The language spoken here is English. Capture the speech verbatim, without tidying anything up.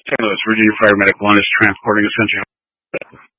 Saint Louis, Virginia Fire Medic one is transporting essential.